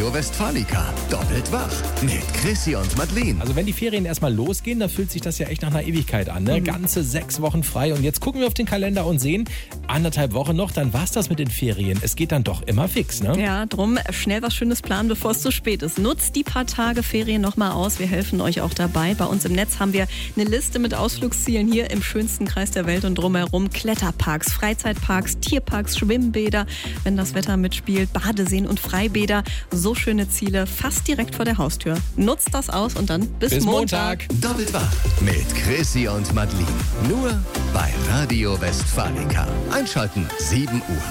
Radio Westfalica. Doppelt wach mit Chrissy und Madeleine. Also wenn die Ferien erstmal losgehen, da fühlt sich das ja echt nach einer Ewigkeit an. Ne? Ganze 6 Wochen frei. Und jetzt gucken wir auf den Kalender und sehen, 1,5 Wochen noch, dann war's das mit den Ferien. Es geht dann doch immer fix, ne? Ja, drum schnell was Schönes planen, bevor es zu spät ist. Nutzt die paar Tage Ferien nochmal aus. Wir helfen euch auch dabei. Bei uns im Netz haben wir eine Liste mit Ausflugszielen hier im schönsten Kreis der Welt und drumherum. Kletterparks, Freizeitparks, Tierparks, Schwimmbäder, wenn das Wetter mitspielt, Badeseen und Freibäder. So schöne Ziele fast direkt vor der Haustür. Nutzt das aus und dann bis Montag. Doppelt wach mit Chrissy und Madeleine. Nur bei Radio Westfalica. Einschalten 7 Uhr.